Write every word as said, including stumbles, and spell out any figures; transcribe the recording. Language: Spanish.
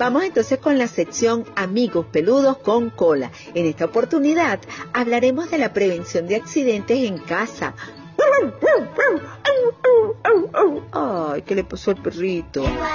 Vamos entonces con la sección Amigos Peludos con Cola. En esta oportunidad hablaremos de la prevención de accidentes en casa. Ay, ¿qué le pasó al perrito?